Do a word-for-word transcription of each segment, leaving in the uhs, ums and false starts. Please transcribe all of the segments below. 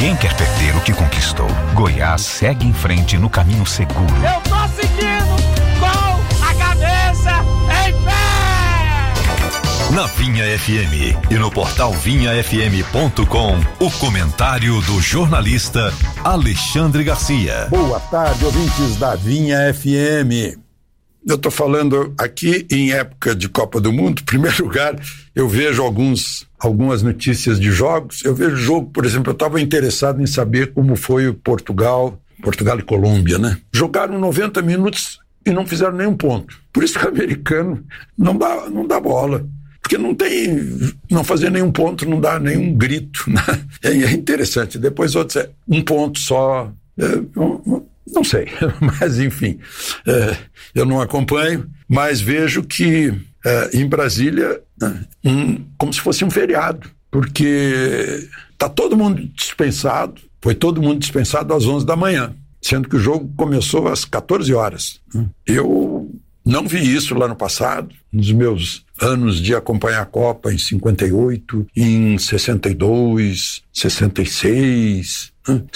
Ninguém quer perder o que conquistou. Goiás segue em frente no caminho seguro. Eu tô seguindo com a cabeça em pé! Na Vinha F M e no portal vinha f m ponto com, o comentário do jornalista Alexandre Garcia. Boa tarde, ouvintes da Vinha F M. Eu estou falando aqui em época de Copa do Mundo. Em primeiro lugar, eu vejo alguns, algumas notícias de jogos. Eu vejo jogo, por exemplo, eu estava interessado em saber como foi o Portugal, Portugal e Colômbia, né? Jogaram noventa minutos e não fizeram nenhum ponto. Por isso que o americano não dá, não dá bola. Porque não tem, não fazer nenhum ponto, não dá nenhum grito, né? É interessante. Depois outros, é um ponto só. É, um, Não sei, mas enfim, é, eu não acompanho, mas vejo que é, em Brasília, um, como se fosse um feriado, porque está todo mundo dispensado, foi todo mundo dispensado às onze da manhã, sendo que o jogo começou às quatorze horas. Eu não vi isso lá no passado, nos meus anos de acompanhar a Copa, em cinquenta e oito, em sessenta e dois, sessenta e seis...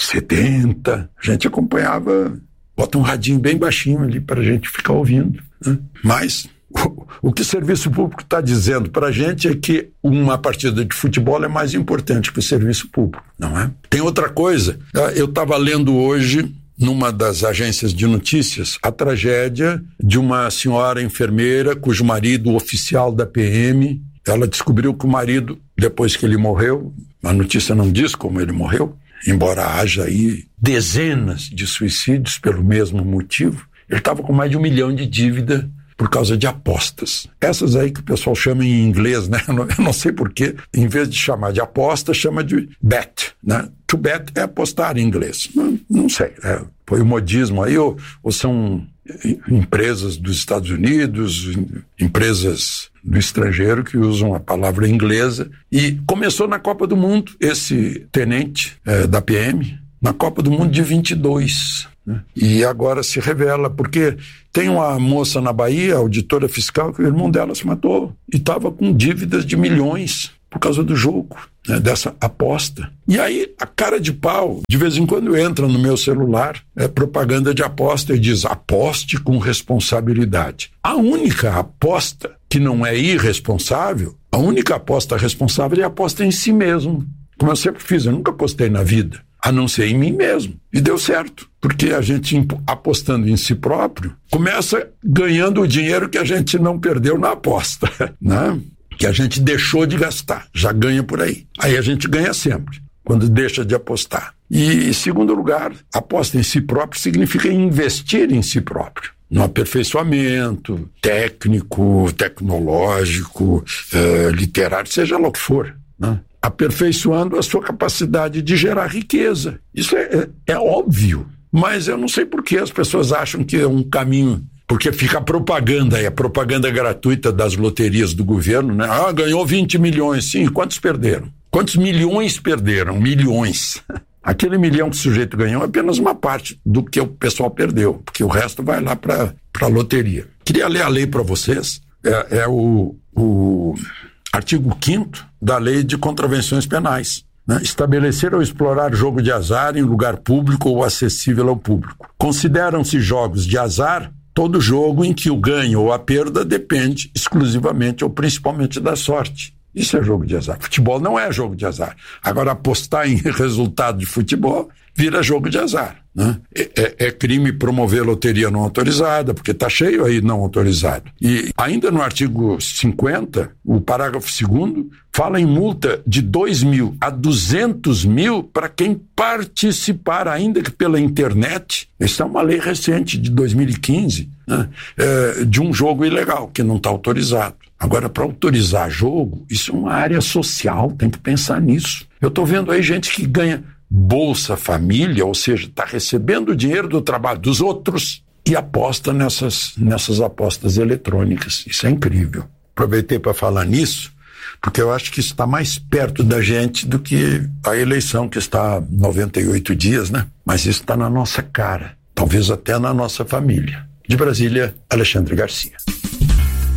setenta, a gente acompanhava, bota um radinho bem baixinho ali para a gente ficar ouvindo, né? Mas o, o que o serviço público está dizendo para a gente é que uma partida de futebol é mais importante que o serviço público, não é? Tem outra coisa, eu estava lendo hoje numa das agências de notícias a tragédia de uma senhora enfermeira cujo marido, oficial da P M, ela descobriu que o marido, depois que ele morreu, a notícia não diz como ele morreu, embora haja aí dezenas de suicídios pelo mesmo motivo, ele estava com mais de um milhão de dívida por causa de apostas. Essas aí que o pessoal chama em inglês, né? Eu não, eu não sei porquê, em vez de chamar de aposta, chama de bet, né? To bet é apostar em inglês. Não, não sei, é, foi o modismo aí, ou, ou são empresas dos Estados Unidos, empresas do estrangeiro que usam a palavra inglesa. E começou na Copa do Mundo, esse tenente é, da P M, na Copa do Mundo de vinte e dois. Né? E agora se revela, porque tem uma moça na Bahia, auditora fiscal, que o irmão dela se matou e estava com dívidas de milhões por causa do jogo, né, dessa aposta. E aí, a cara de pau, de vez em quando entra no meu celular, é propaganda de aposta e diz, aposte com responsabilidade. A única aposta que não é irresponsável, a única aposta responsável é a aposta em si mesmo. Como eu sempre fiz, eu nunca apostei na vida, a não ser em mim mesmo. E deu certo, porque a gente apostando em si próprio, começa ganhando o dinheiro que a gente não perdeu na aposta, né? Que a gente deixou de gastar, já ganha por aí. Aí a gente ganha sempre, quando deixa de apostar. E, em segundo lugar, aposta em si próprio significa investir em si próprio, no aperfeiçoamento técnico, tecnológico, eh, literário, seja lá o que for, né? Aperfeiçoando a sua capacidade de gerar riqueza. Isso é, é, é óbvio, mas eu não sei por que as pessoas acham que é um caminho. Porque fica a propaganda aí, a propaganda gratuita das loterias do governo, né? Ah, ganhou vinte milhões, sim, quantos perderam? Quantos milhões perderam? Milhões. Aquele milhão que o sujeito ganhou é apenas uma parte do que o pessoal perdeu, porque o resto vai lá para a loteria. Queria ler a lei para vocês, é, é o, o artigo quinto da Lei de Contravenções Penais. Né? Estabelecer ou explorar jogo de azar em lugar público ou acessível ao público. Consideram-se jogos de azar todo jogo em que o ganho ou a perda depende exclusivamente ou principalmente da sorte. Isso é jogo de azar. Futebol não é jogo de azar. Agora, apostar em resultado de futebol vira jogo de azar, né? É, é, é crime promover loteria não autorizada, porque está cheio aí não autorizado. E ainda no artigo cinquenta, o parágrafo segundo, fala em multa de dois mil a duzentos mil para quem participar, ainda que pela internet. Essa é uma lei recente, de dois mil e quinze, né? É, de um jogo ilegal, que não está autorizado. Agora, para autorizar jogo, isso é uma área social, tem que pensar nisso. Eu estou vendo aí gente que ganha Bolsa Família, ou seja, está recebendo o dinheiro do trabalho dos outros e aposta nessas, nessas apostas eletrônicas. Isso é incrível. Aproveitei para falar nisso, porque eu acho que isso está mais perto da gente do que a eleição, que está há noventa e oito dias, né? Mas isso está na nossa cara, talvez até na nossa família. De Brasília, Alexandre Garcia.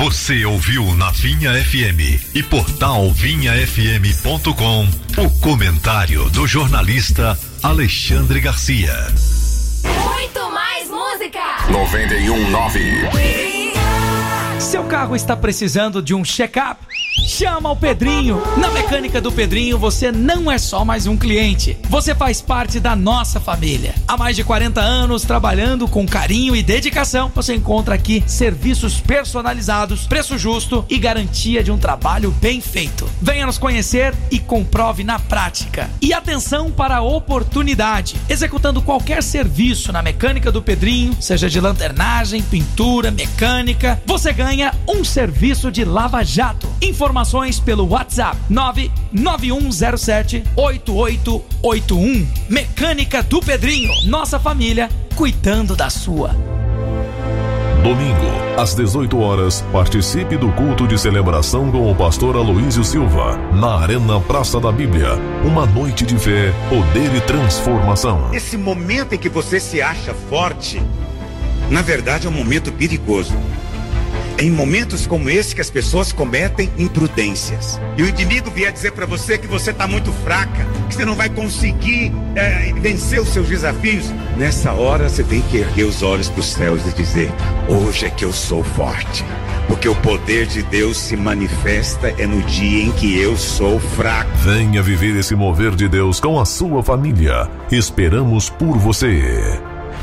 Você ouviu na Vinha F M e portal vinha f m ponto com o comentário do jornalista Alexandre Garcia. Muito mais música. noventa e um nove. Seu carro está precisando de um check-up? Chama o Pedrinho. Na Mecânica do Pedrinho você não é só mais um cliente, você faz parte da nossa família. Há mais de quarenta anos trabalhando com carinho e dedicação, você encontra aqui serviços personalizados, preço justo e garantia de um trabalho bem feito. Venha nos conhecer e comprove na prática. E atenção para a oportunidade: executando qualquer serviço na Mecânica do Pedrinho, seja de lanternagem, pintura, mecânica, você ganha um serviço de lava-jato. Informações pelo WhatsApp nove nove um zero sete oito oito oito um. Mecânica do Pedrinho, nossa família cuidando da sua. Domingo, às dezoito horas, participe do culto de celebração com o pastor Aloísio Silva, na Arena Praça da Bíblia. Uma noite de fé, poder e transformação. Esse momento em que você se acha forte, na verdade é um momento perigoso. É em momentos como esse que as pessoas cometem imprudências. E o inimigo vier dizer para você que você está muito fraca, que você não vai conseguir é, vencer os seus desafios. Nessa hora você tem que erguer os olhos para os céus e dizer: hoje é que eu sou forte. Porque o poder de Deus se manifesta é no dia em que eu sou fraco. Venha viver esse mover de Deus com a sua família. Esperamos por você.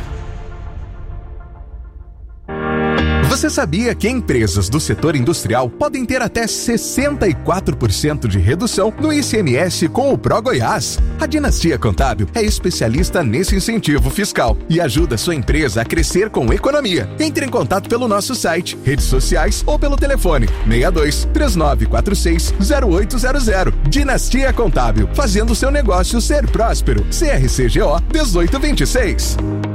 Você sabia que empresas do setor industrial podem ter até sessenta e quatro por cento de redução no I C M S com o ProGoiás? A Dinastia Contábil é especialista nesse incentivo fiscal e ajuda sua empresa a crescer com economia. Entre em contato pelo nosso site, redes sociais ou pelo telefone seis dois três nove quatro seis zero oito zero zero. Dinastia Contábil, fazendo seu negócio ser próspero. C R C G O dezoito vinte e seis.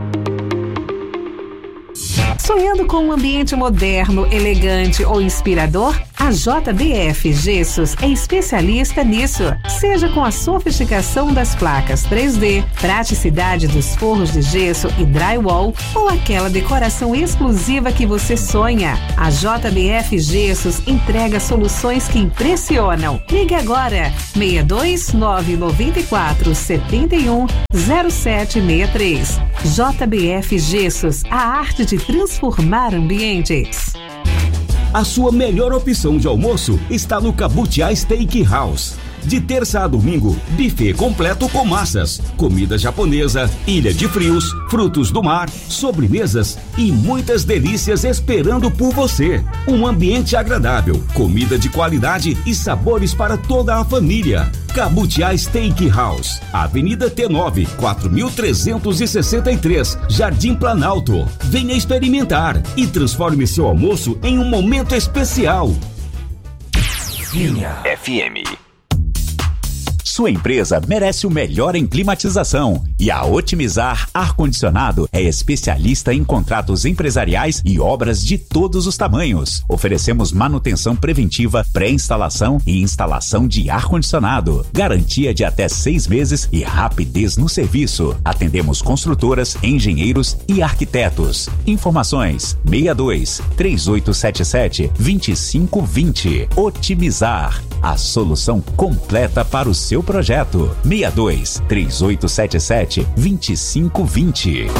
Sonhando com um ambiente moderno, elegante ou inspirador? A J B F Gessos é especialista nisso. Seja com a sofisticação das placas três D, praticidade dos forros de gesso e drywall ou aquela decoração exclusiva que você sonha, a J B F Gessos entrega soluções que impressionam. Ligue agora seis dois nove nove quatro sete um zero sete seis três. J B F Gessos, a arte de transformar ambientes. A sua melhor opção de almoço está no Cabutiá Steakhouse. De terça a domingo, buffet completo com massas, comida japonesa, ilha de frios, frutos do mar, sobremesas e muitas delícias esperando por você. Um ambiente agradável, comida de qualidade e sabores para toda a família. Cabutiá Steakhouse, Avenida T nove, quatro mil trezentos e sessenta e três, Jardim Planalto. Venha experimentar e transforme seu almoço em um momento especial. Vinha F M. Sua empresa merece o melhor em climatização e a Otimizar Ar-Condicionado é especialista em contratos empresariais e obras de todos os tamanhos. Oferecemos manutenção preventiva, pré-instalação e instalação de ar-condicionado. Garantia de até seis meses e rapidez no serviço. Atendemos construtoras, engenheiros e arquitetos. Informações seis dois três oito sete sete dois cinco dois zero. Otimizar, a solução completa para o seu projeto. seis dois três oito sete sete dois cinco dois zero.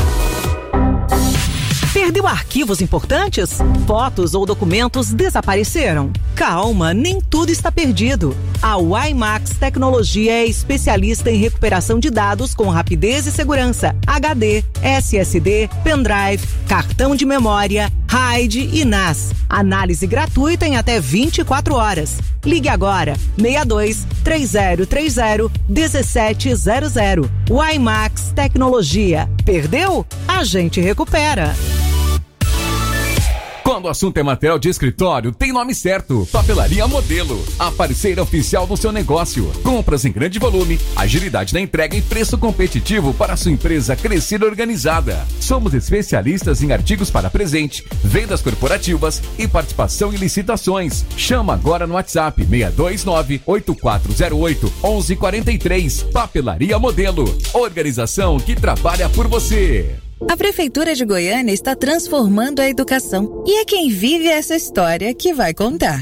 Perdeu arquivos importantes? Fotos ou documentos desapareceram? Calma, nem tudo está perdido. A WiMax Tecnologia é especialista em recuperação de dados com rapidez e segurança. H D, S S D, pendrive, cartão de memória, RAID e N A S. Análise gratuita em até vinte e quatro horas. Ligue agora, seis dois três zero três zero um sete zero zero. WiMax Tecnologia. Perdeu? A gente recupera. Quando o assunto é material de escritório, tem nome certo. Papelaria Modelo, a parceira oficial do seu negócio. Compras em grande volume, agilidade na entrega e preço competitivo para a sua empresa crescer organizada. Somos especialistas em artigos para presente, vendas corporativas e participação em licitações. Chama agora no WhatsApp seis dois nove oito quatro zero oito um um quatro três. Papelaria Modelo, organização que trabalha por você. A Prefeitura de Goiânia está transformando a educação e é quem vive essa história que vai contar.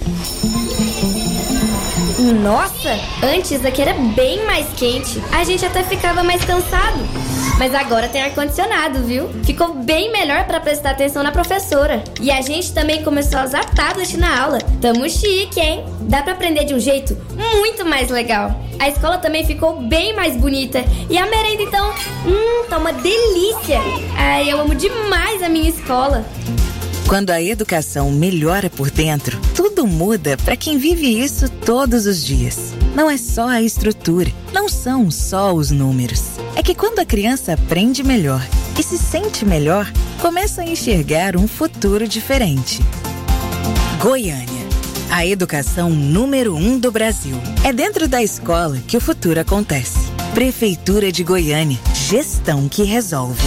Nossa, antes aqui era bem mais quente. A gente até ficava mais cansado. Mas agora tem ar-condicionado, viu? Ficou bem melhor para prestar atenção na professora. E a gente também começou a usar tablet na aula. Tamo chique, hein? Dá pra aprender de um jeito muito mais legal. A escola também ficou bem mais bonita. E a merenda, então, hum, tá uma delícia. Ai, eu amo demais a minha escola. Quando a educação melhora por dentro, tudo muda para quem vive isso todos os dias. Não é só a estrutura, não são só os números. É que quando a criança aprende melhor e se sente melhor, começa a enxergar um futuro diferente. Goiânia, a educação número um do Brasil. É dentro da escola que o futuro acontece. Prefeitura de Goiânia, gestão que resolve.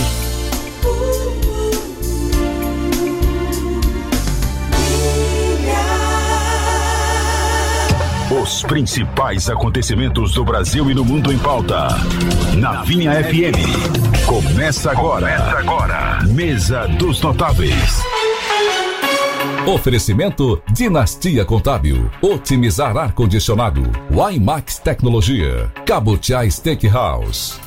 Os principais acontecimentos do Brasil e do mundo em pauta. Na Vinha F M. Começa agora. Começa agora. Mesa dos Notáveis. Oferecimento Dinastia Contábil. Otimizar ar-condicionado. Waimax Tecnologia. Cabutiá Steakhouse.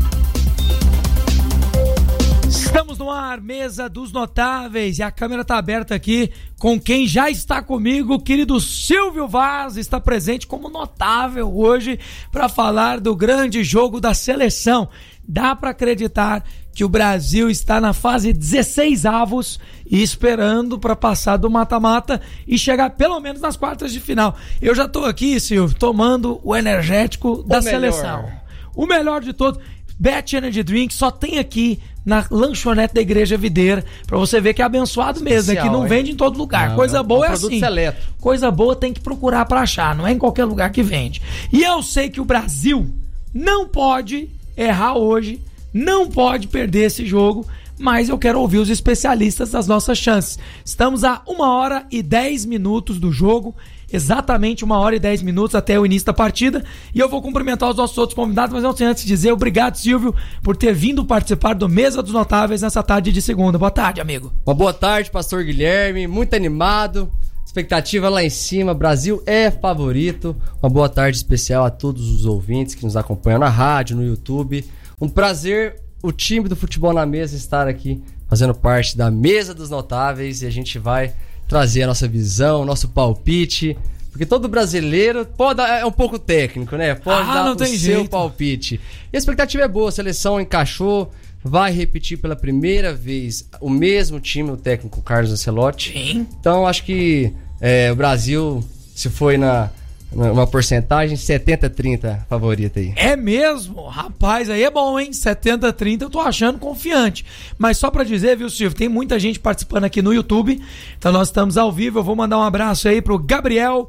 Estamos no ar, Mesa dos Notáveis, e a câmera está aberta aqui com quem já está comigo, o querido Silvio Vaz, está presente como notável hoje para falar do grande jogo da seleção. Dá para acreditar que o Brasil está na fase dezesseis avos e esperando para passar do mata-mata e chegar pelo menos nas quartas de final. Eu já estou aqui, Silvio, tomando o energético da seleção. O melhor de todos. Bet Energy Drink só tem aqui na lanchonete da Igreja Videira, pra você ver que é abençoado mesmo, é que não vende em todo lugar. Não, coisa boa é, um é assim. Seleto. Coisa boa tem que procurar pra achar, não é em qualquer lugar que vende. E eu sei que o Brasil não pode errar hoje, não pode perder esse jogo, mas eu quero ouvir os especialistas das nossas chances. Estamos a uma hora e dez minutos do jogo, exatamente uma hora e dez minutos até o início da partida, e eu vou cumprimentar os nossos outros convidados, mas não sei antes de dizer obrigado, Silvio, por ter vindo participar do Mesa dos Notáveis nessa tarde de segunda. Boa tarde, amigo. Uma boa tarde, pastor Guilherme, muito animado, expectativa lá em cima, Brasil é favorito. Uma boa tarde especial a todos os ouvintes que nos acompanham na rádio, no YouTube. Um prazer o time do Futebol na Mesa estar aqui fazendo parte da Mesa dos Notáveis, e a gente vai trazer a nossa visão, nosso palpite, porque todo brasileiro pode dar, é um pouco técnico, né? Pode ah, dar não o tem seu jeito. palpite. E a expectativa é boa, a seleção encaixou, vai repetir pela primeira vez o mesmo time, o técnico Carlos Ancelotti. Sim. Então acho que é, o Brasil, se foi na uma porcentagem setenta a trinta favorita aí. É mesmo? Rapaz, aí é bom, hein? setenta a trinta eu tô achando confiante. Mas só pra dizer, viu, Silvio, tem muita gente participando aqui no YouTube, então nós estamos ao vivo. Eu vou mandar um abraço aí pro Gabriel.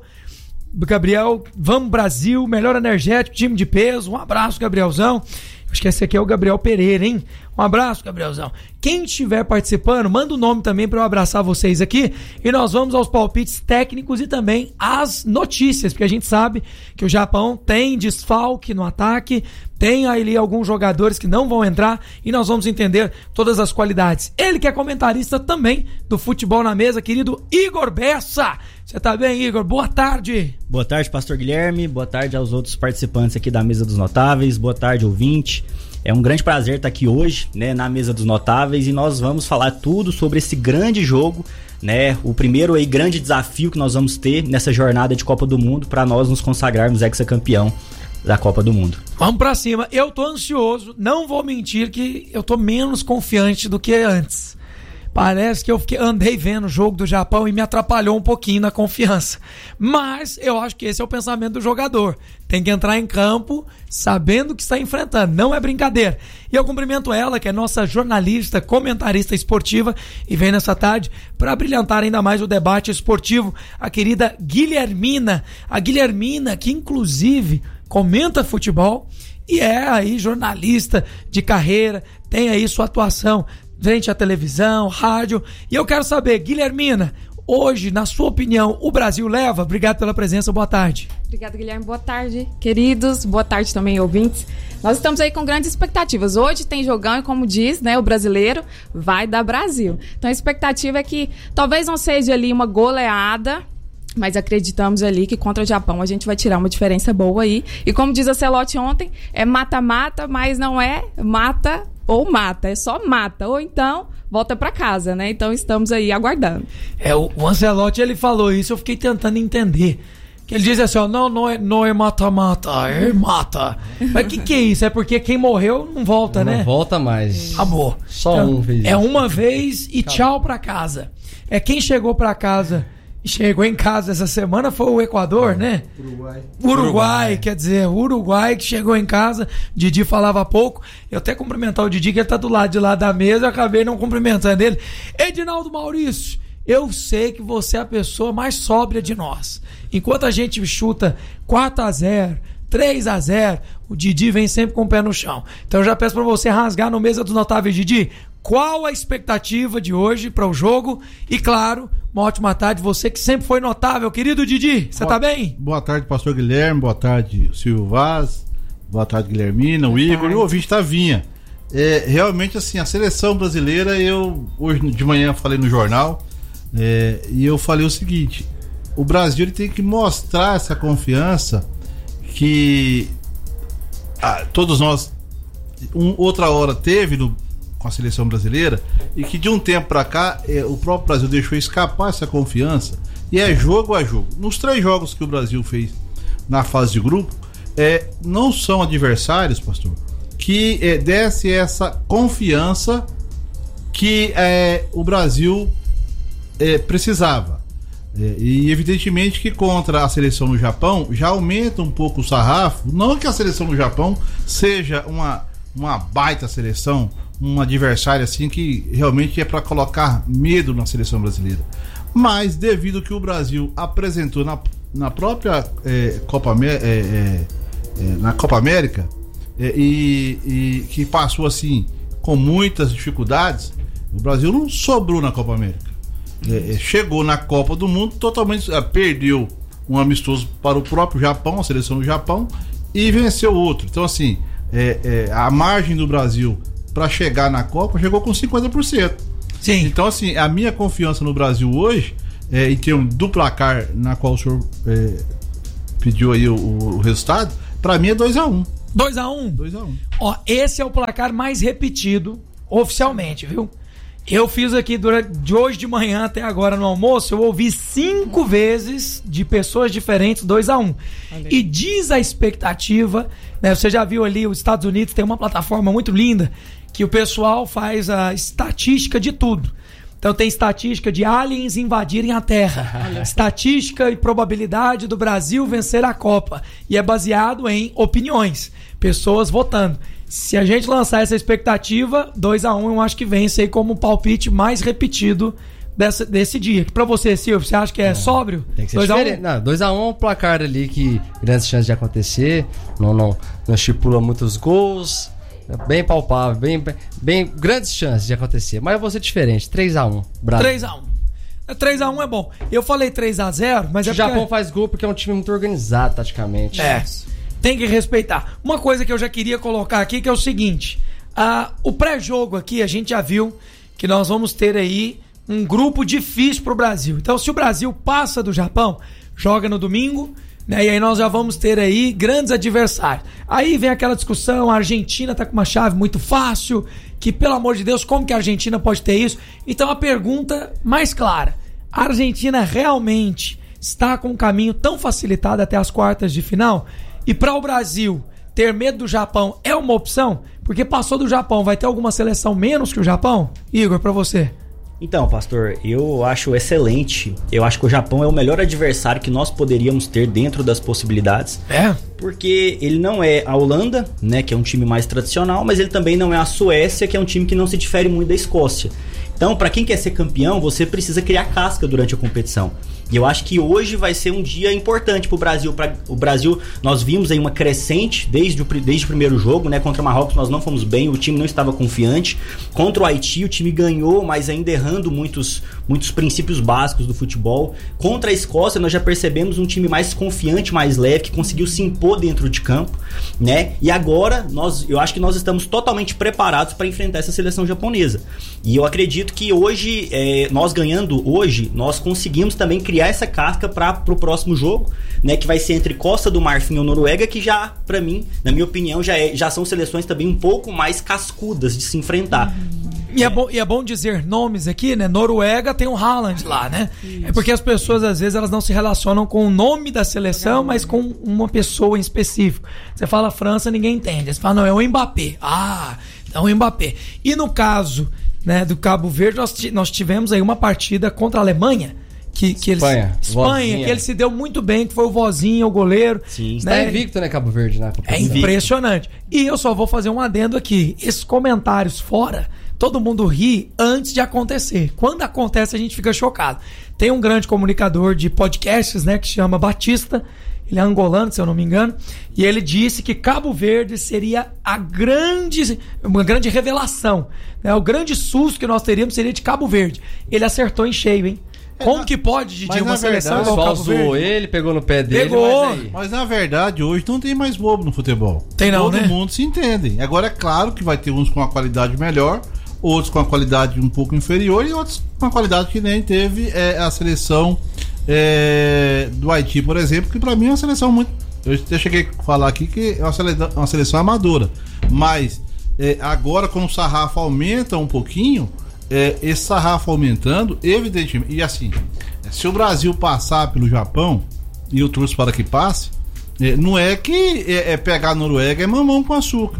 Gabriel, vamos Brasil, melhor energético, time de peso. Um abraço, Gabrielzão. Acho que esse aqui é o Gabriel Pereira, hein? Um abraço, Gabrielzão. Quem estiver participando, manda o nome também para eu abraçar vocês aqui. E nós vamos aos palpites técnicos e também às notícias, porque a gente sabe que o Japão tem desfalque no ataque, tem ali alguns jogadores que não vão entrar, e nós vamos entender todas as qualidades. Ele que é comentarista também do Futebol na Mesa, querido Igor Bessa. Você tá bem, Igor? Boa tarde. Boa tarde, pastor Guilherme. Boa tarde aos outros participantes aqui da Mesa dos Notáveis. Boa tarde, ouvinte. É um grande prazer estar aqui hoje, né, na Mesa dos Notáveis, e nós vamos falar tudo sobre esse grande jogo, né, o primeiro aí grande desafio que nós vamos ter nessa jornada de Copa do Mundo para nós nos consagrarmos hexacampeão da Copa do Mundo. Vamos pra cima. Eu tô ansioso, não vou mentir que eu tô menos confiante do que antes. Parece que eu fiquei, andei vendo o jogo do Japão e me atrapalhou um pouquinho na confiança. Mas eu acho que esse é o pensamento do jogador. Tem que entrar em campo sabendo o que está enfrentando. Não é brincadeira. E eu cumprimento ela, que é nossa jornalista, comentarista esportiva, e vem nessa tarde para brilhantar ainda mais o debate esportivo, a querida Guilhermina. A Guilhermina, que inclusive comenta futebol e é aí jornalista de carreira, tem aí sua atuação frente à televisão, rádio. E eu quero saber, Guilhermina, Hoje, na sua opinião, o Brasil leva? Obrigado pela presença, boa tarde. Obrigado, Guilherme. Boa tarde, queridos. Boa tarde também, ouvintes. Nós estamos aí com grandes expectativas. Hoje tem jogão e, como diz, né, o brasileiro vai dar Brasil. Então a expectativa é que talvez não seja ali uma goleada, mas acreditamos ali que contra o Japão a gente vai tirar uma diferença boa aí. E como diz a Celote ontem, é mata-mata, mas não é mata ou mata, é só mata. Ou então volta pra casa, né? Então estamos aí aguardando. É, o Ancelotti, ele falou isso, eu fiquei tentando entender. Que ele diz assim, ó, não, não é, não é mata-mata, é mata. Mas o que que é isso? É porque quem morreu não volta, não né? Não volta mais. Acabou. Só então, um vez. É uma vez e tchau pra casa. É quem chegou pra casa e chegou em casa essa semana foi o Equador, né? Uruguai. Uruguai, Uruguai. quer dizer, Uruguai que chegou em casa. Didi falava há pouco. Eu até cumprimentar o Didi, que ele tá do lado de lá da mesa, eu acabei não cumprimentando ele. Edinaldo Maurício, eu sei que você é a pessoa mais sóbria de nós. Enquanto a gente chuta quatro a zero, três a zero, o Didi vem sempre com o pé no chão. Então eu já peço pra você rasgar no Mesa dos Notáveis, Didi. Qual a expectativa de hoje para o jogo? E claro, uma ótima tarde, você que sempre foi notável, querido Didi, você tá bem? Boa tarde, pastor Guilherme, boa tarde, Silvio Vaz, boa tarde, Guilhermina, o Igor e o ouvinte Tavinha. É, realmente, assim, a seleção brasileira, eu hoje de manhã falei no jornal, é, e eu falei o seguinte: o Brasil ele tem que mostrar essa confiança que ah, todos nós um, outra hora teve no com a seleção brasileira, e que de um tempo pra cá é, o próprio Brasil deixou escapar essa confiança, e é jogo a jogo. Nos três jogos que o Brasil fez na fase de grupo, é, não são adversários, pastor, que é, desse essa confiança que é, o Brasil é, precisava. É, e evidentemente que contra a seleção no Japão já aumenta um pouco o sarrafo, não que a seleção no Japão seja uma, uma baita seleção, um adversário assim que realmente é para colocar medo na seleção brasileira, mas devido que o Brasil apresentou na, na própria é, Copa, é, é, é, na Copa América é, e, e que passou assim com muitas dificuldades, o Brasil não sobrou na Copa América, é, é, chegou na Copa do Mundo totalmente, é, perdeu um amistoso para o próprio Japão, a seleção do Japão, e venceu outro. Então assim, é, é, a margem do Brasil para chegar na Copa chegou com cinquenta por cento. Sim. Então, assim, a minha confiança no Brasil hoje, é, em termos do placar na qual o senhor é, pediu aí o, o resultado, para mim é dois a um. dois a um? dois a um. Ó, esse é o placar mais repetido oficialmente, viu? Eu fiz aqui durante de hoje de manhã até agora no almoço, eu ouvi cinco vezes de pessoas diferentes dois a um. E diz a expectativa, né? Você já viu ali, os Estados Unidos tem uma plataforma muito linda que o pessoal faz a estatística de tudo. Então tem estatística de aliens invadirem a Terra, estatística e probabilidade do Brasil vencer a Copa. E é baseado em opiniões, pessoas votando. Se a gente lançar essa expectativa, dois a um, eu acho que vence aí como o palpite mais repetido dessa, desse dia. Pra você, Silvio, você acha que é, é sóbrio? Tem que ser diferente. Não, dois a um é um placar ali que grandes chances de acontecer, não, não, não estipula muitos gols, é bem palpável, bem, bem, bem grandes chances de acontecer, mas eu vou ser diferente, três a um. três a um. três a um é bom. Eu falei três a zero, mas é o Japão faz gol porque é um time muito organizado taticamente. É. Tem que respeitar. Uma coisa que eu já queria colocar aqui, que é o seguinte, uh, o pré-jogo aqui, a gente já viu que nós vamos ter aí um grupo difícil pro Brasil. Então, se o Brasil passa do Japão, joga no domingo, né, e aí nós já vamos ter aí grandes adversários. Aí vem aquela discussão, a Argentina tá com uma chave muito fácil, que pelo amor de Deus, como que a Argentina pode ter isso? Então a pergunta mais clara, a Argentina realmente está com um caminho tão facilitado até as quartas de final? E para o Brasil ter medo do Japão é uma opção? Porque passou do Japão, vai ter alguma seleção menos que o Japão? Igor, para você. Então, pastor, eu acho excelente. Eu acho que o Japão é o melhor adversário que nós poderíamos ter dentro das possibilidades. É? Porque ele não é a Holanda, né, que é um time mais tradicional, mas ele também não é a Suécia, que é um time que não se difere muito da Escócia. Então, para quem quer ser campeão, você precisa criar casca durante a competição. E eu acho que hoje vai ser um dia importante pro Brasil. Pra, o Brasil, nós vimos aí uma crescente desde o, desde o primeiro jogo, né? Contra o Marrocos nós não fomos bem, o time não estava confiante. Contra o Haiti o time ganhou, mas ainda errando muitos, muitos princípios básicos do futebol. Contra a Escócia nós já percebemos um time mais confiante, mais leve, que conseguiu se impor dentro de campo, né? E agora nós, eu acho que nós estamos totalmente preparados para enfrentar essa seleção japonesa. E eu acredito que hoje, é, nós ganhando hoje, nós conseguimos também criar essa casca para pro próximo jogo, né, que vai ser entre Costa do Marfim ou Noruega, que já, para mim, na minha opinião, já, é, já são seleções também um pouco mais cascudas de se enfrentar. E é, bom, e é bom dizer nomes aqui, né? Noruega tem um Haaland lá, né? Isso. É porque as pessoas, às vezes, elas não se relacionam com o nome da seleção, mas com uma pessoa em específico. Você fala França, ninguém entende. Você fala, não, é o Mbappé. Ah, então o Mbappé. E no caso, né, do Cabo Verde, nós, nós tivemos aí uma partida contra a Alemanha, Que, que Espanha. Eles, Espanha, que ele se deu muito bem, que foi o vozinho, o goleiro. Sim, né? Está invicto, né, Cabo Verde? Né? É impressionante. E eu só vou fazer um adendo aqui. Esses comentários fora, todo mundo ri antes de acontecer. Quando acontece, a gente fica chocado. Tem um grande comunicador de podcasts, né, que se chama Batista. Ele é angolano, se eu não me engano. E ele disse que Cabo Verde seria a grande, uma grande revelação, né? O grande susto que nós teríamos seria de Cabo Verde. Ele acertou em cheio, hein? Como que pode, Didi, uma seleção igual Cabo Verde? Ele pegou no pé dele, Pegou. Mas, aí... mas na verdade hoje não tem mais bobo no futebol. Tem não, Todo né? mundo se entende. Agora é claro que vai ter uns com uma qualidade melhor, outros com uma qualidade um pouco inferior e outros com uma qualidade que nem teve é, a seleção é, do Haiti, por exemplo, que pra mim é uma seleção muito... Eu até cheguei a falar aqui que é uma seleção, uma seleção amadora, mas é, agora como o sarrafo aumenta um pouquinho, é, esse sarrafo aumentando, evidentemente, e assim, se o Brasil passar pelo Japão, e eu trouxe para que passe, é, não é que é, é pegar a Noruega é mamão com açúcar.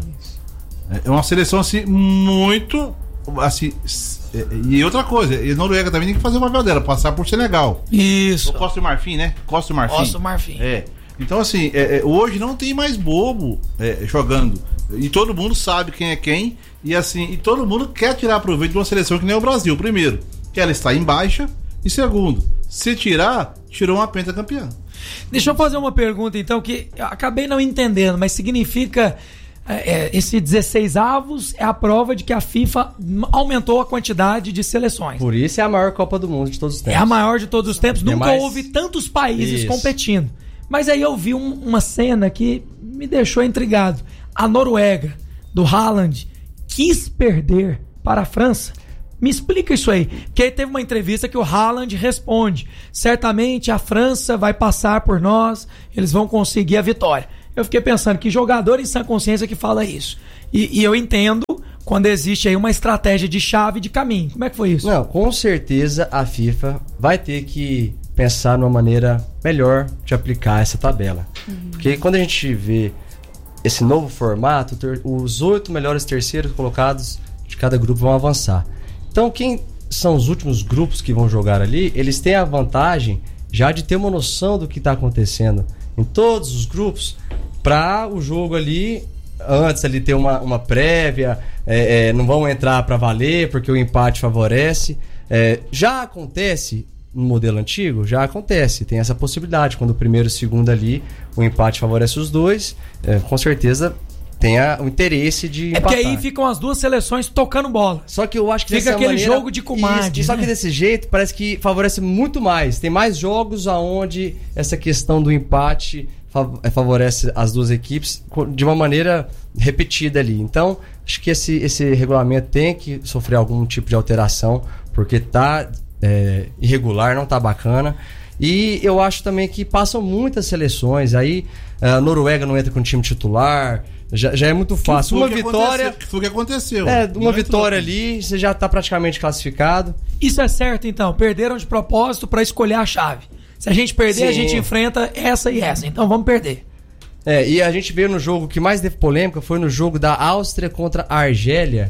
É uma seleção assim muito assim, é, e outra coisa, a Noruega também tem que fazer o papel dela, passar por Senegal. Isso. Ou Costa do Marfim, né? Costa do Marfim. Costa do Marfim. É. Então assim, é, é, hoje não tem mais bobo é, jogando. E todo mundo sabe quem é quem. E assim, e todo mundo quer tirar proveito de uma seleção que nem o Brasil. Primeiro, que ela está em baixa. E segundo, se tirar, tirou uma pentacampeã. Deixa eu fazer uma pergunta então, que eu acabei não entendendo, mas significa é, esse dezesseis avos é a prova de que a FIFA aumentou a quantidade de seleções. Por isso é a maior Copa do Mundo de todos os tempos. É a maior de todos os tempos. É Nunca mais... houve tantos países isso. competindo. Mas aí eu vi um, uma cena que me deixou intrigado. A Noruega, do Haaland, quis perder para a França. Me explica isso aí. Porque aí teve uma entrevista que o Haaland responde: certamente a França vai passar por nós, eles vão conseguir a vitória. Eu fiquei pensando, que jogador em sã consciência que fala isso? E, e eu entendo quando existe aí uma estratégia de chave de caminho. Como é que foi isso? Não, com certeza a FIFA vai ter que pensar numa maneira melhor de aplicar essa tabela. Uhum. Porque quando a gente vê esse novo formato, ter, os oito melhores terceiros colocados de cada grupo vão avançar. Então, quem são os últimos grupos que vão jogar ali, eles têm a vantagem já de ter uma noção do que está acontecendo em todos os grupos, para o jogo ali, antes ali ter uma, uma prévia, é, é, não vão entrar para valer, porque o empate favorece. É, já acontece no modelo antigo? Já acontece, tem essa possibilidade, quando o primeiro e o segundo ali, o empate favorece os dois, é, com certeza tem a, o interesse de empatar. É porque aí ficam as duas seleções tocando bola. Só que eu acho que fica aquele maneira, jogo de comadre. Só né? que desse jeito parece que favorece muito mais. Tem mais jogos aonde essa questão do empate favorece as duas equipes de uma maneira repetida ali. Então, acho que esse, esse regulamento tem que sofrer algum tipo de alteração, porque tá é, irregular, não tá bacana. E eu acho também que passam muitas seleções. Aí a Noruega não entra com o time titular. Já, já é muito fácil. Uma vitória. Que foi o que aconteceu. É, uma vitória ali, você já tá praticamente classificado. Isso é certo, então. Perderam de propósito para escolher a chave. Se a gente perder, Sim. a gente enfrenta essa e essa. Então vamos perder. É, e a gente veio no jogo que mais teve polêmica, foi no jogo da Áustria contra a Argélia,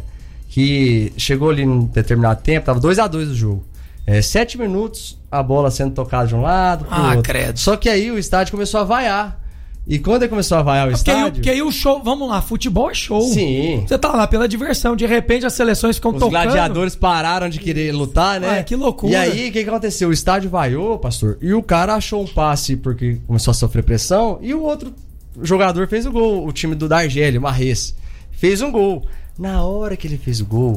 que chegou ali num determinado tempo, tava dois a dois o jogo. É, sete minutos, a bola sendo tocada de um lado pro ah, outro. Credo. Só que aí o estádio começou a vaiar. E quando ele começou a vaiar o porque estádio... Aí, porque aí o show... Vamos lá, futebol é show. Sim. Você tá lá pela diversão. De repente as seleções ficam Os tocando. Os gladiadores pararam de querer lutar, né? Ah, que loucura. E aí, o que, que aconteceu? O estádio vaiou, pastor, e o cara achou um passe porque começou a sofrer pressão, e o outro jogador fez o gol. O time do da Argélia, o Marrez, fez um gol. Na hora que ele fez o gol,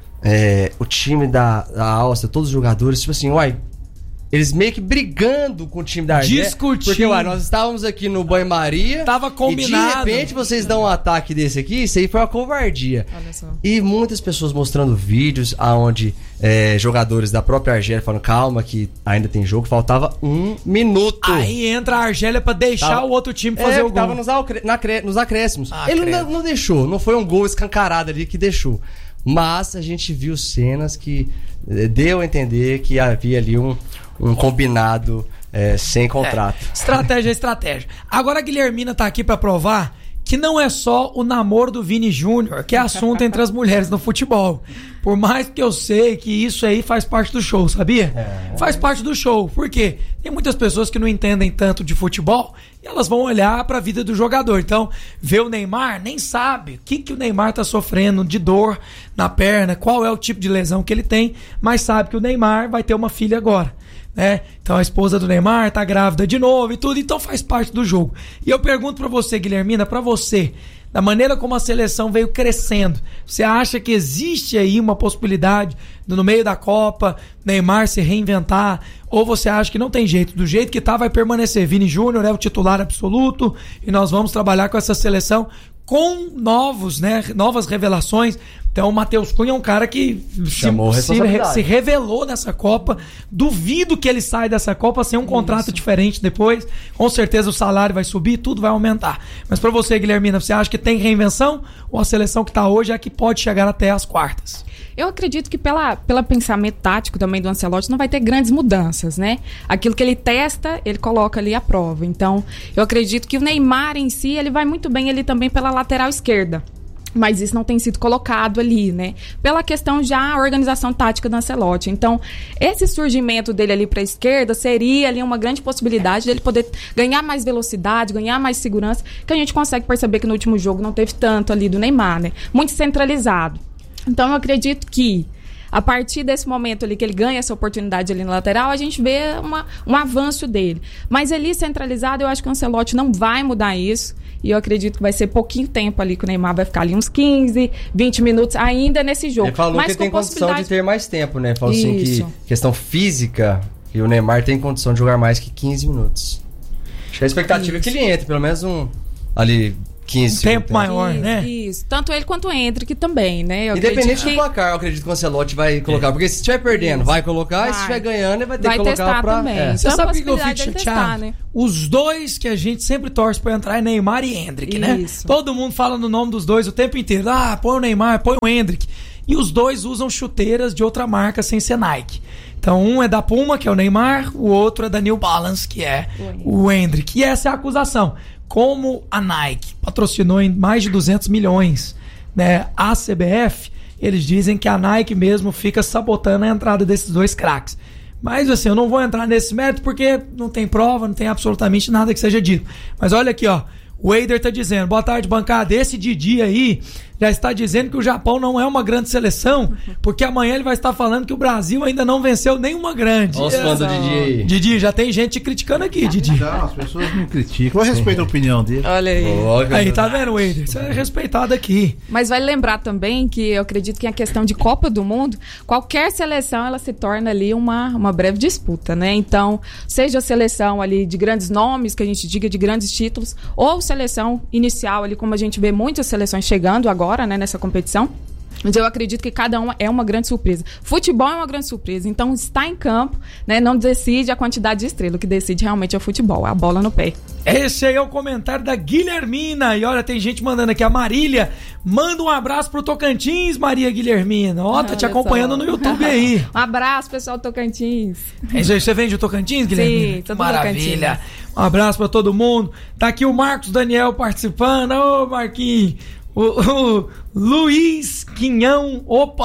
é, o time da, da Áustria, todos os jogadores, tipo assim, uai... Eles meio que brigando com o time da Argélia. Discutindo. Porque, uai, nós estávamos aqui no banho-maria. Tava combinado. E de repente vocês dão um ataque desse aqui. Isso aí foi uma covardia. Olha só. E muitas pessoas mostrando vídeos onde é, jogadores da própria Argélia falando, calma que ainda tem jogo, faltava um minuto. Aí entra a Argélia pra deixar tava, o outro time fazer é, o gol. Tava nos, na, nos acréscimos. Ah, Ele não, não deixou, não foi um gol escancarado ali que deixou. Mas a gente viu cenas que é, deu a entender que havia ali um... um combinado é, sem contrato. É, estratégia é estratégia. Agora a Guilhermina tá aqui pra provar que não é só o namoro do Vini Júnior que é assunto entre as mulheres no futebol. Por mais que eu sei que isso aí faz parte do show, sabia? É. Faz parte do show. Por quê? Tem muitas pessoas que não entendem tanto de futebol e elas vão olhar pra vida do jogador. Então, vê o Neymar, nem sabe o que, que o Neymar tá sofrendo de dor na perna, qual é o tipo de lesão que ele tem, mas sabe que o Neymar vai ter uma filha agora. Né? Então a esposa do Neymar tá grávida de novo e tudo, então faz parte do jogo. E eu pergunto pra você, Guilhermina, pra você, da maneira como a seleção veio crescendo, você acha que existe aí uma possibilidade de, no meio da Copa, Neymar se reinventar, ou você acha que não tem jeito, do jeito que tá vai permanecer? Vini Júnior é o titular absoluto e nós vamos trabalhar com essa seleção com novos, né, novas revelações. Então o Matheus Cunha é um cara que Chamou se, se, se revelou nessa Copa. Duvido que ele saia dessa Copa sem um contrato Isso. diferente depois. Com certeza o salário vai subir, tudo vai aumentar. Mas pra você, Guilhermina, você acha que tem reinvenção ou a seleção que tá hoje é a que pode chegar até as quartas? Eu acredito que pela, pela pensamento tático também do Ancelotti não vai ter grandes mudanças, né? Aquilo que ele testa, ele coloca ali à prova. Então, eu acredito que o Neymar em si, ele vai muito bem ali também pela lateral esquerda. Mas isso não tem sido colocado ali, né? Pela questão já a organização tática do Ancelotti. Então, esse surgimento dele ali para a esquerda seria ali uma grande possibilidade dele poder ganhar mais velocidade, ganhar mais segurança, que a gente consegue perceber que no último jogo não teve tanto ali do Neymar, né? Muito centralizado. Então, eu acredito que a partir desse momento ali que ele ganha essa oportunidade ali na lateral, a gente vê uma, um avanço dele. Mas ali centralizado, eu acho que o Ancelotti não vai mudar isso. E eu acredito que vai ser pouquinho tempo ali que o Neymar vai ficar ali uns quinze, vinte minutos ainda nesse jogo. Ele falou Mas que ele tem condição de ter mais tempo, né? Falou isso. assim que questão física, que o Neymar tem condição de jogar mais que quinze minutos. Acho que a expectativa isso. é que ele entre, pelo menos um ali... quinze um tempo maior, isso, né? Isso, tanto ele quanto o Hendrick também, né? Eu Independente que... do placar, eu acredito que o Ancelotti vai colocar. É. Porque se estiver perdendo, isso. vai colocar, vai. E se estiver ganhando, ele vai ter vai que colocar testar pra... também. É. Você então, sabe que eu fico chateado? Testar, né? Os dois que a gente sempre torce pra entrar é Neymar e Hendrick, né? Isso. Todo mundo fala no nome dos dois o tempo inteiro. Ah, põe o Neymar, põe o Hendrick. E os dois usam chuteiras de outra marca sem ser Nike. Então um é da Puma, que é o Neymar, o outro é da New Balance, que é o Hendrick. E essa é a acusação. Como a Nike patrocinou em mais de duzentos milhões, né, a C B F, eles dizem que a Nike mesmo fica sabotando a entrada desses dois craques. Mas assim, eu não vou entrar nesse mérito porque não tem prova, não tem absolutamente nada que seja dito. Mas olha aqui, ó. O Eider tá dizendo, boa tarde, bancada. Esse Didi aí já está dizendo que o Japão não é uma grande seleção, porque amanhã ele vai estar falando que o Brasil ainda não venceu nenhuma grande. Olha os fãs do Didi aí. Didi, já tem gente te criticando aqui, Didi. Não, as pessoas me criticam. Eu respeito a opinião dele. Olha aí. Oh, aí, tá vendo, Eider? Você é respeitado aqui. Mas vai lembrar também que eu acredito que a questão de Copa do Mundo, qualquer seleção, ela se torna ali uma, uma breve disputa, né? Então, seja a seleção ali de grandes nomes, que a gente diga de grandes títulos, ou seleção inicial ali, como a gente vê muitas seleções chegando agora, né, nessa competição. Mas eu acredito que cada uma é uma grande surpresa. Futebol é uma grande surpresa. Então, estar em campo, né, não decide a quantidade de estrela. O que decide realmente é o futebol, a bola no pé. Esse aí é o comentário da Guilhermina. E olha, tem gente mandando aqui. A Marília manda um abraço pro Tocantins, Maria Guilhermina. Ó, tá te acompanhando só no YouTube aí. Um abraço, pessoal do Tocantins. É isso aí, você vem de Tocantins, Guilhermina? Sim, todo Maravilha. Tocantins. Um abraço pra todo mundo. Tá aqui o Marcos Daniel participando. Ô, Marquinhos. O, o Luiz Quinhão, opa,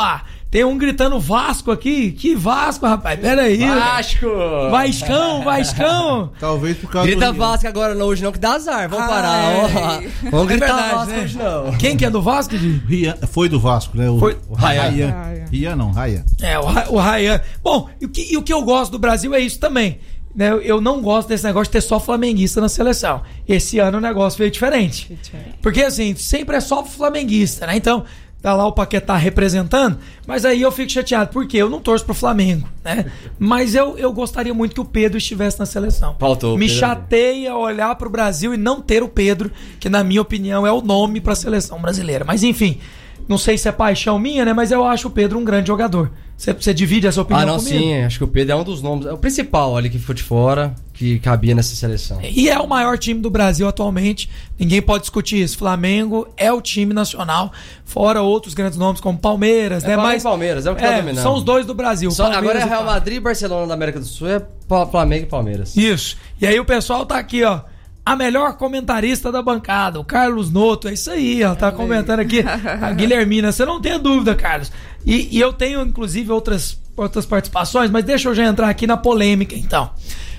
Tem um gritando Vasco aqui. Que Vasco, rapaz? Pera aí. Vasco! Vascão, Vascão. Talvez por causa Grita do... Vasco agora não, hoje não, que dá azar. Vamos Ah, parar. é. Ó. Vamos É gritar verdade, Vasco né? hoje não. Quem que é do Vasco, Di? Rian- Foi do Vasco, né? O, Foi- o Rayan. Rayan. Rian não, Rayan. É, o, Ra- o Rayan. Bom, e o, que, e o que eu gosto do Brasil é isso também. Né? Eu, eu não gosto desse negócio de ter só flamenguista na seleção. Esse ano o negócio veio diferente. Porque assim, sempre é só flamenguista, né? Então, tá lá o Paquetá representando, mas aí eu fico chateado, porque eu não torço pro Flamengo, né? Mas eu, eu gostaria muito que o Pedro estivesse na seleção. Faltou o Me Pedro. chateia olhar pro Brasil e não ter o Pedro, que na minha opinião é o nome pra seleção brasileira. Mas enfim, não sei se é paixão minha, né? Mas eu acho o Pedro um grande jogador. Você, você divide essa opinião Ah, não, comigo? sim. Acho que o Pedro é um dos nomes. É o principal ali que ficou de fora, que cabia nessa seleção. E é o maior time do Brasil atualmente. Ninguém pode discutir isso. Flamengo é o time nacional, fora outros grandes nomes como Palmeiras, É né? Flamengo Mas e Palmeiras, é o que tá dominando. são os dois do Brasil. Só, Palmeiras agora é e Real Flamengo. Madrid e Barcelona da América do Sul, é Pa- Flamengo e Palmeiras. Isso. E aí o pessoal tá aqui, ó. A melhor comentarista da bancada, o Carlos Noto, é isso aí, ó. Tá comentando aqui. A Guilhermina, você não tem dúvida, Carlos. E, e eu tenho, inclusive, outras, outras participações, mas deixa eu já entrar aqui na polêmica, então.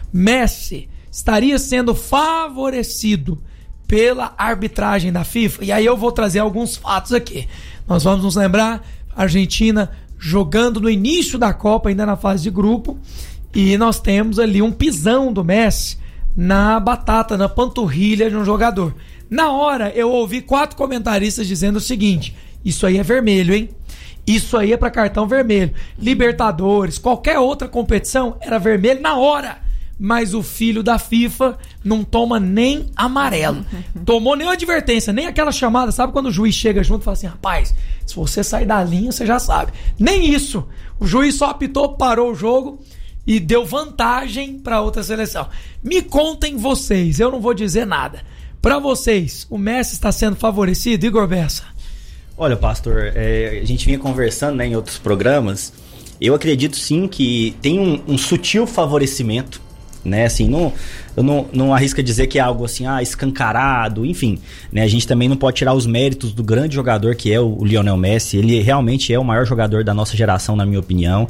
Messi estaria sendo favorecido pela arbitragem da FIFA? E aí eu vou trazer alguns fatos aqui. Nós vamos nos lembrar, a Argentina jogando no início da Copa, ainda na fase de grupo, e nós temos ali um pisão do Messi na batata, na panturrilha de um jogador. Na hora, eu ouvi quatro comentaristas dizendo o seguinte: isso aí é vermelho, hein? Isso aí é pra cartão vermelho. Libertadores, qualquer outra competição era vermelho na hora. Mas o filho da FIFA não toma nem amarelo. Tomou nem advertência, nem aquela chamada. Sabe quando o juiz chega junto e fala assim: rapaz, se você sair da linha, você já sabe. Nem isso. O juiz só apitou, parou o jogo e deu vantagem para outra seleção. Me contem vocês, eu não vou dizer nada. Para vocês, o Messi está sendo favorecido, Igor Bessa? Olha, pastor, é, a gente vinha conversando, né, em outros programas. Eu acredito sim que tem um, um sutil favorecimento, né? Assim, não, eu não, não arrisco dizer que é algo assim, ah, escancarado, enfim, né? A gente também não pode tirar os méritos do grande jogador que é o, o Lionel Messi. Ele realmente é o maior jogador da nossa geração, na minha opinião.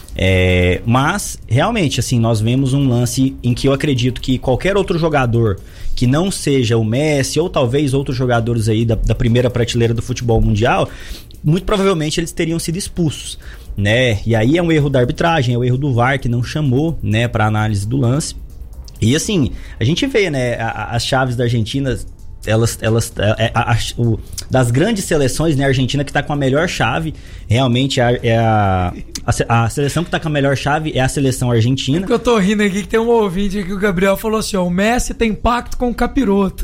É, mas, realmente, assim, nós vemos um lance em que eu acredito que qualquer outro jogador que não seja o Messi, ou talvez outros jogadores aí da, da primeira prateleira do futebol mundial, muito provavelmente eles teriam sido expulsos, né? E aí é um erro da arbitragem, é o erro do V A R que não chamou, né, para análise do lance. E assim, a gente vê, né, a, a, as chaves da Argentina, elas, elas é, a, a, o, das grandes seleções, né, a Argentina que tá com a melhor chave, realmente é, é a, a, a seleção que tá com a melhor chave é a seleção argentina. É que eu tô rindo aqui que tem um ouvinte aqui que o Gabriel falou assim, ó, o Messi tem pacto com o capiroto.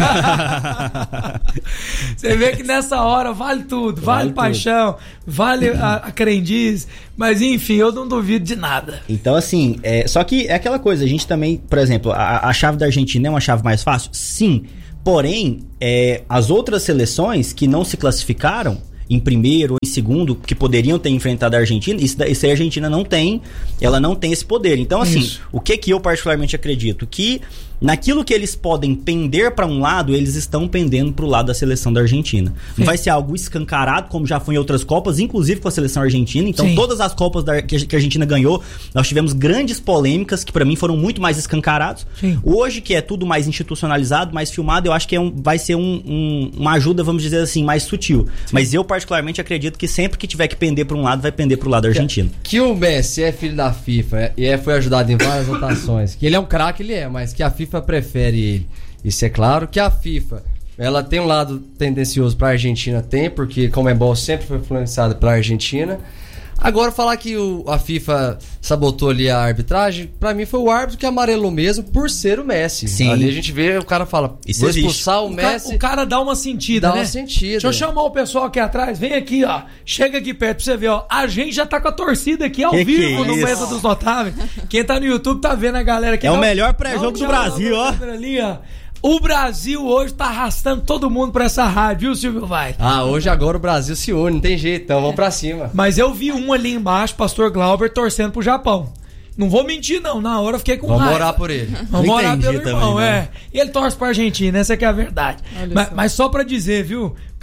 Você vê que nessa hora vale tudo, vale, vale paixão, tudo. vale a, a crendice, mas enfim, eu não duvido de nada. Então assim, é, só que é aquela coisa, a gente também, por exemplo, a, a chave da Argentina é uma chave mais fácil? Sim. Porém, é, as outras seleções que não se classificaram em primeiro ou em segundo, que poderiam ter enfrentado a Argentina, isso, isso aí a Argentina não tem, ela não tem esse poder. Então, assim, isso. O que que eu particularmente acredito? Que naquilo que eles podem pender para um lado, eles estão pendendo para o lado da seleção da Argentina. Sim. Não vai ser algo escancarado, como já foi em outras Copas, inclusive com a seleção argentina. Então, Sim. todas as Copas da, que a Argentina ganhou, nós tivemos grandes polêmicas que para mim foram muito mais escancarados. Sim. Hoje, que é tudo mais institucionalizado, mais filmado, eu acho que é um, vai ser um, um, uma ajuda, vamos dizer assim, mais sutil. Sim. Mas eu particularmente acredito que sempre que tiver que pender para um lado, vai pender para o lado argentino. Que o Messi é filho da FIFA e é, foi ajudado em várias votações. Que ele é um craque, ele é, mas que a FIFA prefere ele. Isso é claro. Que a FIFA, ela tem um lado tendencioso para a Argentina, tem, porque Conmebol sempre foi influenciada pela Argentina. Agora, falar que o, a FIFA sabotou ali a arbitragem, pra mim foi o árbitro que amarelou mesmo por ser o Messi. Sim. Ali a gente vê, o cara fala, Isso vou existe. expulsar o, o Messi. Cara, o cara dá uma sentida, dá né? uma sentida. Deixa eu chamar o pessoal aqui atrás, vem aqui, ó. Chega aqui perto pra você ver, ó. A gente já tá com a torcida aqui ao que vivo que é no Mesa dos Notáveis. Quem tá no YouTube tá vendo a galera aqui. É não, o melhor pré-jogo do Brasil, ó. Ali, ó. O Brasil hoje tá arrastando todo mundo pra essa rádio, viu, Silvio Vai? Ah, hoje agora o Brasil se une, não tem jeito, então vamos pra cima. Mas eu vi um ali embaixo, Pastor Glauber, torcendo pro Japão. Não vou mentir, não. Na hora eu fiquei com Vamos raiva. orar por ele. Vamos orar pelo irmão, também, é. E ele torce pra Argentina, essa que é a verdade. Mas, mas só pra dizer, viu?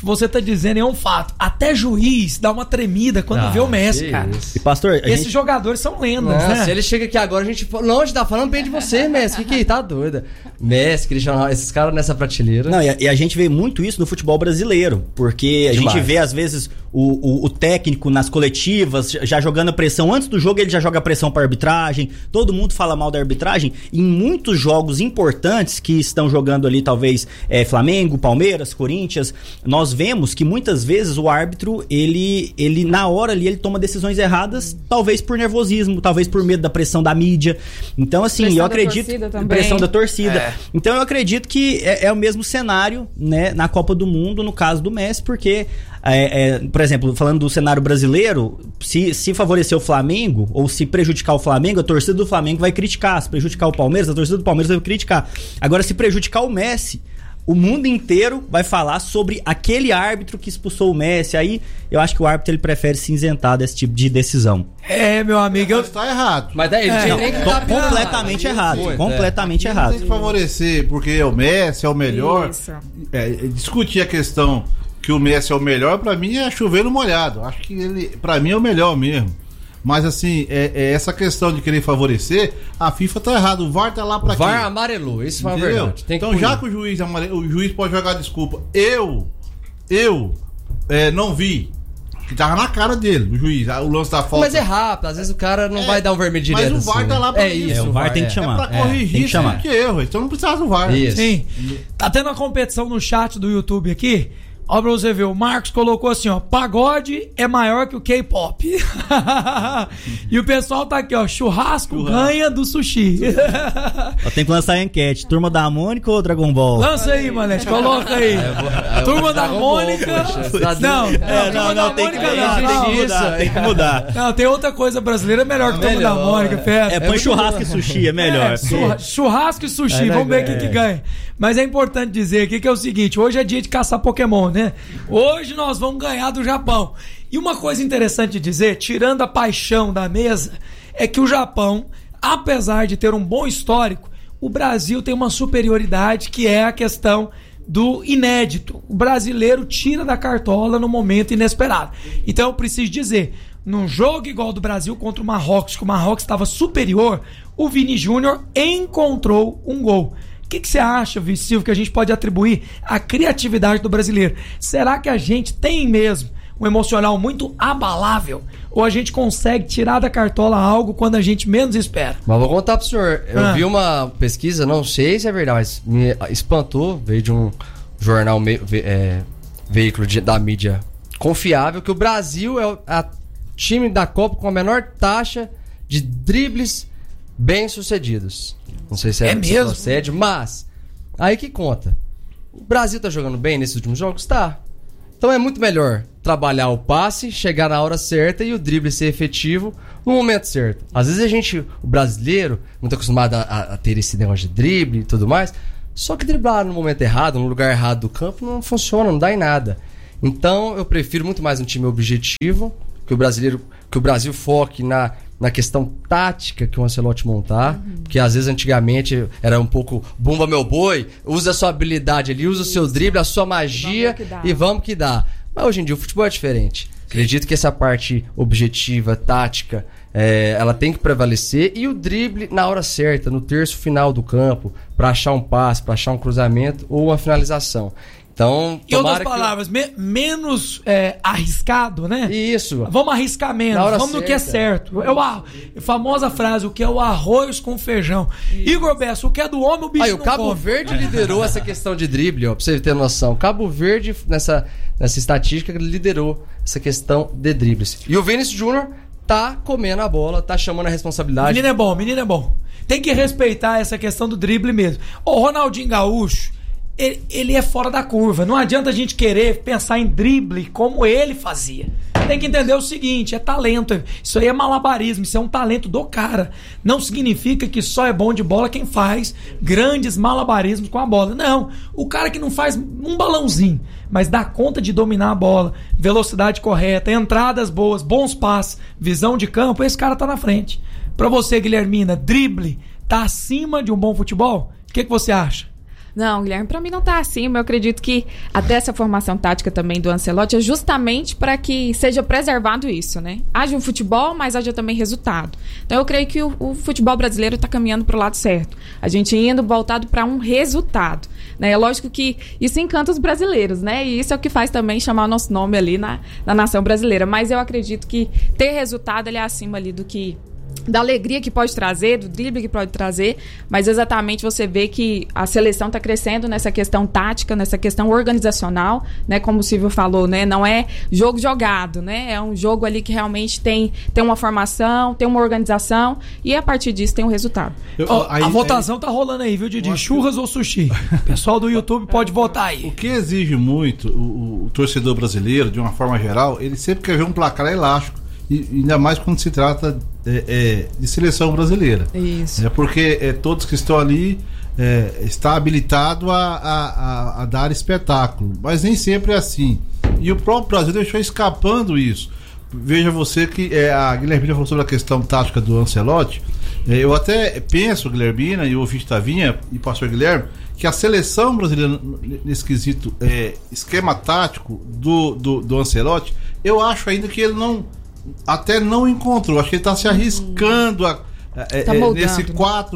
que você tá dizendo é um fato. Até juiz dá uma tremida quando Ah, vê o Messi, que cara. isso. E pastor, a Esses gente... jogadores são lendas, Nossa, né? se ele chega aqui agora, a gente fala, não, a gente tá falando bem de você, Messi. Que que tá doida? Messi, Cristiano Ronaldo, esses caras nessa prateleira. Não, e a, e a gente vê muito isso no futebol brasileiro, porque a Demais. gente vê, às vezes, o, o, o técnico nas coletivas já jogando pressão. Antes do jogo, ele já joga pressão pra arbitragem. Todo mundo fala mal da arbitragem. Em muitos jogos importantes que estão jogando ali, talvez, é, Flamengo, Palmeiras, Corinthians, nós vemos que muitas vezes o árbitro, ele, ele na hora ali, ele toma decisões erradas, talvez por nervosismo, talvez por medo da pressão da mídia. Então, assim, Pressão eu da acredito... torcida também. Pressão da torcida. É. Então, eu acredito que é, é o mesmo cenário, né, na Copa do Mundo, no caso do Messi, porque, é, é, por exemplo, falando do cenário brasileiro, se, se favorecer o Flamengo, ou se prejudicar o Flamengo, a torcida do Flamengo vai criticar. Se prejudicar o Palmeiras, a torcida do Palmeiras vai criticar. Agora, se prejudicar o Messi, o mundo inteiro vai falar sobre aquele árbitro que expulsou o Messi. Aí eu acho que o árbitro ele prefere se isentar desse tipo de decisão. É, meu amigo. Eu... Tá errado. Mas daí ele É, tinha não, nem que Tô tá completamente errado. Muito, completamente Não errado. tem que favorecer, porque é o Messi, é o melhor. Isso. É, discutir a questão que o Messi é o melhor, pra mim é chover no molhado. Acho que ele, pra mim, é o melhor mesmo. Mas assim, é, é essa questão de querer favorecer, a FIFA tá errado. O V A R tá lá pra O V A R quê? amarelou, isso foi uma Entendeu? verdade. Tem que Então, já punir. que o juiz, amare- o juiz pode jogar desculpa, eu, eu é, não vi. Que tava na cara dele, o juiz, o lance da falta. Mas é rápido, às vezes o cara não É, vai dar um vermelho mas direto. o V A R assim, tá né? lá pra é isso. É, o V A R tem que chamar. É pra É, corrigir tem que chamar. sempre que erro, então não precisava do V A R. Isso. Sim. Tá tendo uma competição no chat do YouTube aqui. Ó, pra você ver, o Marcos colocou assim, ó, pagode é maior que o K-pop. E o pessoal tá aqui, ó, churrasco, churrasco. ganha do sushi. Eu tenho que lançar a enquete, Turma da Mônica ou Dragon Ball? Lança aí, Manete, coloca aí. É, Turma da Mônica. Não, É, não, não, tem que mudar, tem que mudar, tem que mudar. Não, tem outra coisa brasileira melhor que Turma da Mônica, festa. É, põe churrasco e sushi, é melhor. É, churra- churrasco e sushi, É, vamos ver é. quem que ganha. Mas é importante dizer aqui que é o seguinte, hoje é dia de caçar Pokémon, né? Hoje nós vamos ganhar do Japão. E uma coisa interessante de dizer, tirando a paixão da mesa, é que o Japão, apesar de ter um bom histórico, o Brasil tem uma superioridade que é a questão do inédito. O brasileiro tira da cartola no momento inesperado. Então eu preciso dizer, num jogo igual do Brasil contra o Marrocos, que o Marrocos estava superior, o Vini Júnior encontrou um gol. O que, que você acha, Vici Silva, que a gente pode atribuir à criatividade do brasileiro? Será que a gente tem mesmo um emocional muito abalável? Ou a gente consegue tirar da cartola algo quando a gente menos espera? Mas vou contar pro senhor. Eu Ah. vi uma pesquisa, não sei se é verdade, mas me espantou. Veio de um jornal, me- ve- é, veículo de- da mídia confiável, que o Brasil é o a time da Copa com a menor taxa de dribles bem-sucedidos. Não sei se é, É se mesmo? procede, mas aí que conta. O Brasil tá jogando bem nesses últimos jogos? Tá. Então é muito melhor trabalhar o passe, chegar na hora certa e o drible ser efetivo no momento certo. Às vezes a gente, o brasileiro, muito acostumado a, a ter esse negócio de drible e tudo mais, só que driblar no momento errado, no lugar errado do campo, não funciona, não dá em nada. Então eu prefiro muito mais um time objetivo, que o brasileiro, que o Brasil foque na, na questão tática que o Ancelotti montar, uhum. que às vezes antigamente era um pouco bumba meu boi, usa a sua habilidade ali, usa o seu drible, a sua magia vamos e vamos que dá. Mas hoje em dia o futebol é diferente. Acredito que essa parte objetiva, tática, é, ela tem que prevalecer, e o drible na hora certa, no terço final do campo, para achar um passe, para achar um cruzamento ou uma finalização. Então, em outras que... palavras, me- menos é, arriscado, né? Isso. Vamos arriscar menos, vamos certa. no que é certo. É o a famosa frase, o que é o arroz com feijão. Isso. Igor Bessa, o que é do homem, o bicho Aí, não o Cabo come. Verde liderou essa questão de drible, ó, pra você ter noção. Cabo Verde, nessa, nessa estatística, liderou essa questão de dribles. E o Vinícius Júnior tá comendo a bola, tá chamando a responsabilidade. Menino é bom, menino é bom. Tem que respeitar essa questão do drible mesmo. O Ronaldinho Gaúcho, Ele, ele é fora da curva. Não adianta a gente querer pensar em drible como ele fazia. Tem que entender o seguinte, é talento. Isso aí é malabarismo, isso é um talento do cara. Não significa que só é bom de bola quem faz grandes malabarismos com a bola. Não, o cara que não faz um balãozinho, mas dá conta de dominar a bola, velocidade correta, entradas boas, bons passes, visão de campo, esse cara tá na frente. Pra você, Guilhermina, drible tá acima de um bom futebol? O que, que você acha? Não, Guilherme, pra mim não tá acima. Eu acredito que até essa formação tática também do Ancelotti é justamente para que seja preservado isso, né? Haja um futebol, mas haja também resultado. Então eu creio que o, o futebol brasileiro tá caminhando pro lado certo. A gente indo voltado para um resultado, né? É lógico que isso encanta os brasileiros, né? E isso é o que faz também chamar o nosso nome ali na, na nação brasileira. Mas eu acredito que ter resultado ele é acima ali do que... da alegria que pode trazer, do drible que pode trazer, mas exatamente você vê que a seleção está crescendo nessa questão tática, nessa questão organizacional, né? Como o Silvio falou, né? Não é jogo jogado, né? É um jogo ali que realmente tem, tem uma formação, tem uma organização e a partir disso tem um resultado. Eu, oh, aí, a votação aí, tá rolando aí, viu, Didi? Churras que... ou sushi? O pessoal do YouTube pode votar aí. O que exige muito o, o torcedor brasileiro, de uma forma geral, ele sempre quer ver um placar elástico. E ainda mais quando se trata é, é, de seleção brasileira. Isso. É porque é, todos que estão ali é, está habilitado a, a, a dar espetáculo, mas nem sempre é assim. E o próprio Brasil deixou escapando isso. Veja você que é, a Guilhermina falou sobre a questão tática do Ancelotti. É, eu até penso, Guilhermina e o ouvinte Tavinha e o pastor Guilherme, que a seleção brasileira, nesse quesito é, esquema tático do, do, do Ancelotti, eu acho ainda que ele não até não encontrou, acho que ele está se arriscando a, é, tá é, moldando, nesse quatro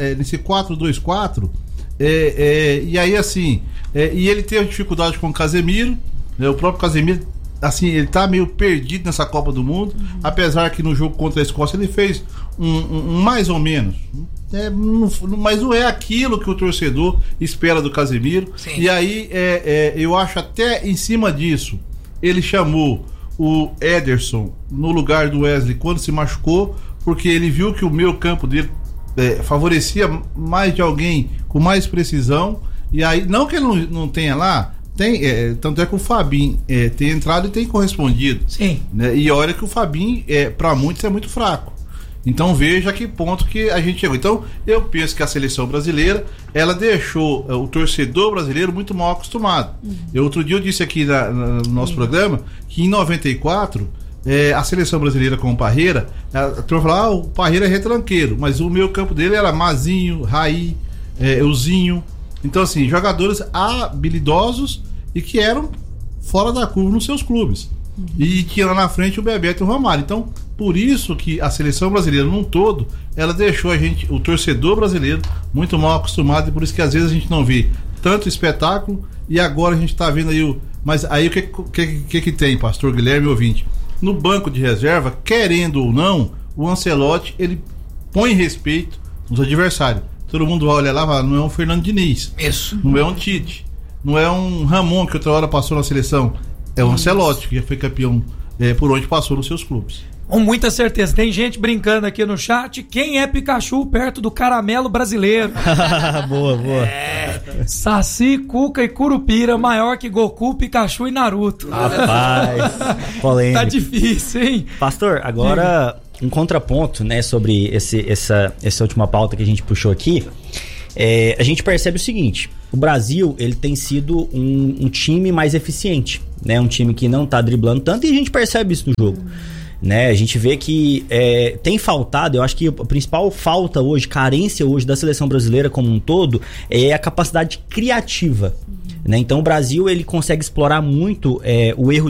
dois quatro é, é, e aí assim é, e ele teve dificuldade com o Casemiro, né, o próprio Casemiro assim, ele tá meio perdido nessa Copa do Mundo, uhum. apesar que no jogo contra a Escócia ele fez um, um, um mais ou menos é, não, mas não é aquilo que o torcedor espera do Casemiro. Sim. E aí é, é, eu acho até em cima disso ele chamou o Ederson no lugar do Wesley quando se machucou, porque ele viu que o meio campo dele é, favorecia mais de alguém com mais precisão, e aí, não que ele não, não tenha lá, tem, é, tanto é que o Fabinho é, tem entrado e tem correspondido. Sim. Né, e olha que o Fabinho, é, para muitos, é muito fraco. Então veja que ponto que a gente chegou. Então eu penso que a seleção brasileira, ela deixou o torcedor brasileiro muito mal acostumado. Uhum. Eu, outro dia eu disse aqui na, na, no nosso uhum. programa que em noventa e quatro é, a seleção brasileira com o Parreira, a turma falou, ah, o Parreira é retranqueiro, mas o meio campo dele era Mazinho, Raí, é, Euzinho. Então assim, jogadores habilidosos e que eram fora da curva nos seus clubes. Uhum. E tinha lá na frente o Bebeto e o Romário. Então por isso que a seleção brasileira num todo, ela deixou a gente, o torcedor brasileiro, muito mal acostumado, e por isso que às vezes a gente não vê tanto espetáculo, e agora a gente está vendo aí o... Mas aí o que que, que que tem, pastor Guilherme ouvinte? No banco de reserva, querendo ou não, o Ancelotti, ele põe respeito nos adversários. Todo mundo vai olhar lá e fala, não é um Fernando Diniz, isso. Não é um Tite, não é um Ramon que outra hora passou na seleção, é o Ancelotti, que já foi campeão é, por onde passou nos seus clubes. Com muita certeza. Tem gente brincando aqui no chat. Quem é Pikachu perto do caramelo brasileiro? Boa, boa. É, Saci, Cuca e Curupira, maior que Goku, Pikachu e Naruto. Rapaz, polêmico. Tá difícil, hein? Pastor, agora um contraponto, né, sobre esse, essa, essa última pauta que a gente puxou aqui. É, a gente percebe o seguinte: o Brasil, ele tem sido um, um time mais eficiente, né? Um time que não tá driblando tanto, e a gente percebe isso no jogo. Né, a gente vê que é, tem faltado, eu acho que a principal falta hoje, carência hoje da seleção brasileira como um todo, é a capacidade criativa. Uhum. Né? Então o Brasil, ele consegue explorar muito é, o erro